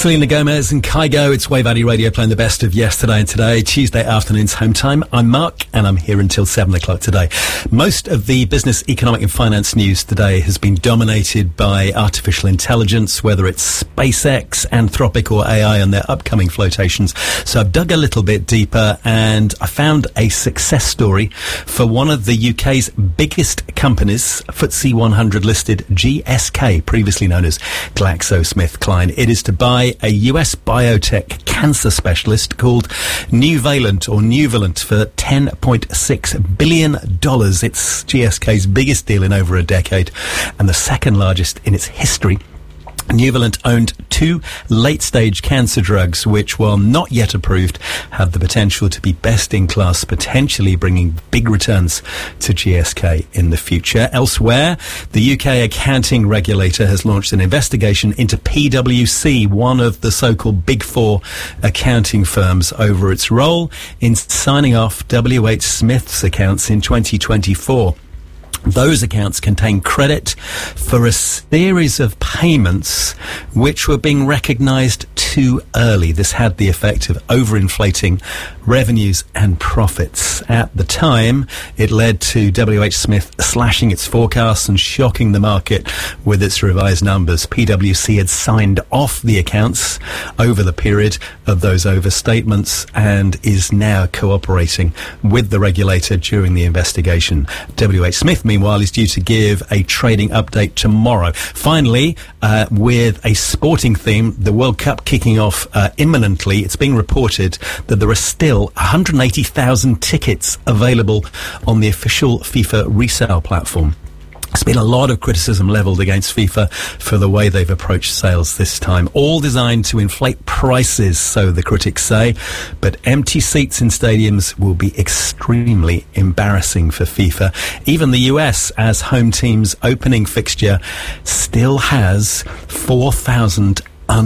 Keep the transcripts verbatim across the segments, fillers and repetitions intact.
Selena Gomez and Kygo. It's Wave Valley Radio playing the best of yesterday and today, Tuesday afternoon's home time. I'm Mark, and I'm here until seven o'clock today. Most of the business, economic and finance news today has been dominated by artificial intelligence, whether it's SpaceX, Anthropic or A I and their upcoming flotations. So I've dug a little bit deeper and I found a success story for one of the U K's biggest companies, F T S E one hundred listed G S K, previously known as GlaxoSmithKline. It is to buy a U S biotech cancer specialist called Nuvalent or Nuvalent for ten point six billion dollars. It's G S K's biggest deal in over a decade and the second largest in its history. Nuvalent owned two late-stage cancer drugs, which, while not yet approved, have the potential to be best-in-class, potentially bringing big returns to G S K in the future. Elsewhere, the U K accounting regulator has launched an investigation into P W C, one of the so-called Big Four accounting firms, over its role in signing off W H Smith's accounts in twenty twenty-four. Those accounts contain credit for a series of payments which were being recognised too early. This had the effect of overinflating revenues and profits. At the time, it led to W H Smith slashing its forecasts and shocking the market with its revised numbers. P W C had signed off the accounts over the period of those overstatements and is now cooperating with the regulator during the investigation. W H Smith, meanwhile, is due to give a trading update tomorrow. Finally, uh, with a sporting theme, the World Cup kicking off uh, imminently, it's being reported that there are still one hundred eighty thousand tickets available on the official FIFA resale platform. There's been a lot of criticism levelled against FIFA for the way they've approached sales this time, all designed to inflate prices, so the critics say. But empty seats in stadiums will be extremely embarrassing for FIFA. Even the U S, as home team's opening fixture, still has four thousand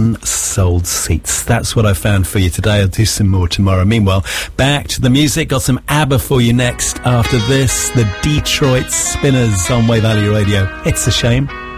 unsold seats. That's what I found for you today. I'll do some more tomorrow. Meanwhile, back to the music. Got some ABBA for you next. After this, the Detroit Spinners on Wave Valley Radio. It's a shame.